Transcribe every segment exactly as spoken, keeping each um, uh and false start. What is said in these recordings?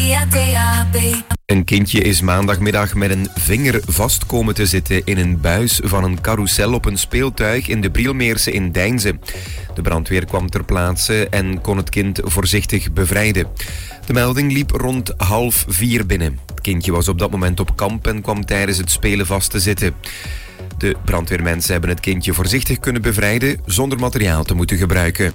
via D A B. Een kindje is maandagmiddag met een vinger vast komen te zitten in een buis van een carrousel op een speeltuig in de Brielmeerse in Deinze. De brandweer kwam ter plaatse en kon het kind voorzichtig bevrijden. De melding liep rond half vier binnen. Het kindje was op dat moment op kamp en kwam tijdens het spelen vast te zitten. De brandweermensen hebben het kindje voorzichtig kunnen bevrijden zonder materiaal te moeten gebruiken.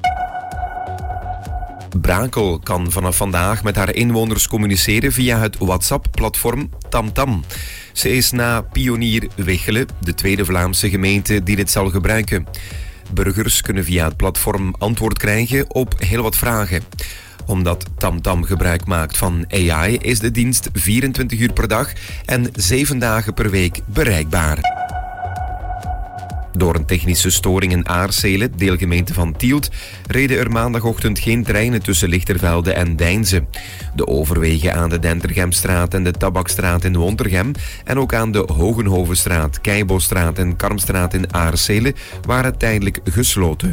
Brakel kan vanaf vandaag met haar inwoners communiceren via het WhatsApp-platform TamTam. Ze is na Pionier Wichelen de tweede Vlaamse gemeente die dit zal gebruiken. Burgers kunnen via het platform antwoord krijgen op heel wat vragen. Omdat TamTam gebruik maakt van A I is de dienst vierentwintig uur per dag en zeven dagen per week bereikbaar. Door een technische storing in Aarsele, deelgemeente van Tielt, reden er maandagochtend geen treinen tussen Lichtervelde en Deinze. De overwegen aan de Dentergemstraat en de Tabakstraat in Wontergem en ook aan de Hogenhovenstraat, Keibostraat en Karmstraat in Aarsele waren tijdelijk gesloten.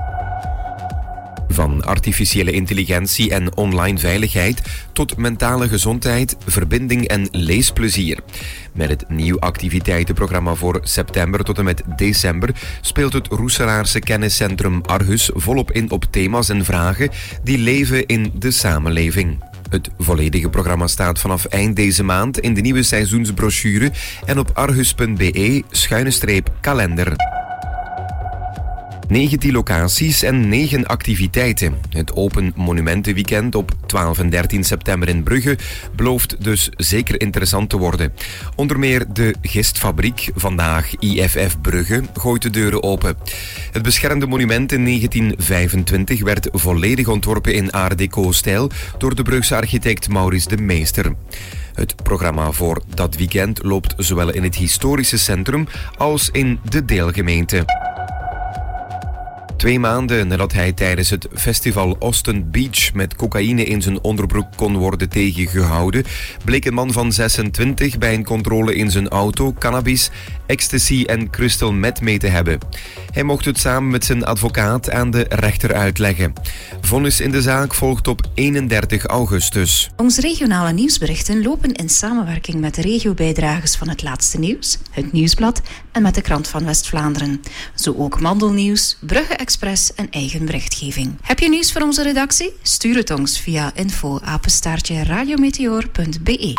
Van artificiële intelligentie en online veiligheid tot mentale gezondheid, verbinding en leesplezier. Met het nieuw activiteitenprogramma voor september tot en met december speelt het Roeselaarse kenniscentrum Arhus volop in op thema's en vragen die leven in de samenleving. Het volledige programma staat vanaf eind deze maand in de nieuwe seizoensbrochure en op arhus punt be schuine streep kalender. negentien locaties en negen activiteiten. Het Open Monumentenweekend op twaalf en dertien september in Brugge belooft dus zeker interessant te worden. Onder meer de Gistfabriek, vandaag I F F Brugge, gooit de deuren open. Het beschermde monument in negentien vijfentwintig werd volledig ontworpen in Art Deco-stijl door de Brugse architect Maurice de Meester. Het programma voor dat weekend loopt zowel in het historische centrum als in de deelgemeente. Twee maanden nadat hij tijdens het festival Austin Beach met cocaïne in zijn onderbroek kon worden tegengehouden, bleek een man van zesentwintig bij een controle in zijn auto cannabis, ecstasy en crystal meth mee te hebben. Hij mocht het samen met zijn advocaat aan de rechter uitleggen. Vonnis in de zaak volgt op eenendertig augustus. Onze regionale nieuwsberichten lopen in samenwerking met de regiobijdragers van Het Laatste Nieuws, Het Nieuwsblad en met de Krant van West-Vlaanderen. Zo ook Mandelnieuws, Brugge Express en eigen berichtgeving. Heb je nieuws voor onze redactie? Stuur het ons via info apenstaartje radiometeor punt be.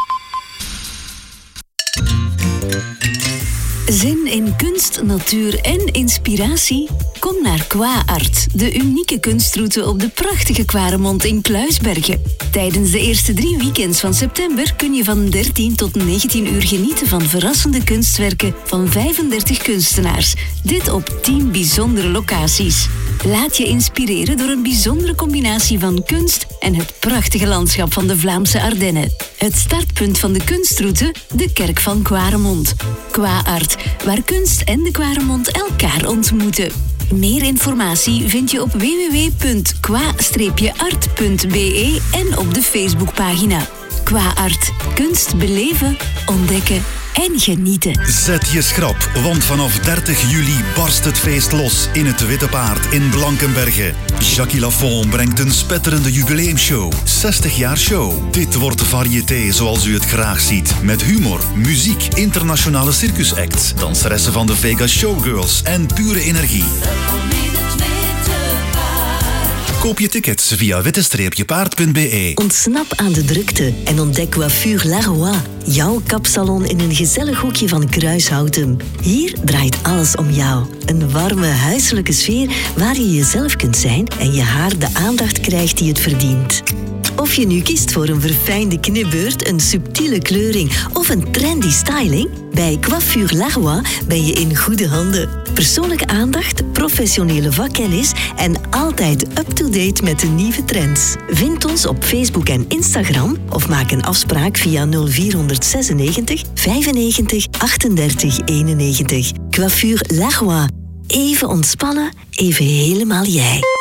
Zin in kunst, natuur en inspiratie? Kom naar Qua Art, de unieke kunstroute op de prachtige Kwaremond in Kluisbergen. Tijdens de eerste drie weekends van september kun je van dertien tot negentien uur genieten van verrassende kunstwerken van vijfendertig kunstenaars. Dit op tien bijzondere locaties. Laat je inspireren door een bijzondere combinatie van kunst en het prachtige landschap van de Vlaamse Ardennen. Het startpunt van de kunstroute, de Kerk van Kwaremond. Qua Art, waar kunst en de Kwaremond elkaar ontmoeten. Meer informatie vind je op w w w punt qua art punt be en op de Facebookpagina. Qua Art. Kunst beleven, ontdekken en genieten. Zet je schrap, want vanaf dertig juli barst het feest los in het Witte Paard in Blankenberge. Jackie Lafont brengt een spetterende jubileumshow. zestig jaar show. Dit wordt variété zoals u het graag ziet. Met humor, muziek, internationale circusacts, danseressen van de Vegas Showgirls en pure energie. Koop je tickets via witte paard punt be. Ontsnap aan de drukte en ontdek Coiffure Laroy. Jouw kapsalon in een gezellig hoekje van Kruishouten. Hier draait alles om jou. Een warme, huiselijke sfeer waar je jezelf kunt zijn en je haar de aandacht krijgt die het verdient. Of je nu kiest voor een verfijnde knipbeurt, een subtiele kleuring of een trendy styling, bij Coiffure Laroy ben je in goede handen. Persoonlijke aandacht, professionele vakkennis en altijd up-to-date met de nieuwe trends. Vind ons op Facebook en Instagram of maak een afspraak via nul vier zesennegentig vijfennegentig achtendertig eenennegentig. Coiffure Laroy. Even ontspannen, even helemaal jij.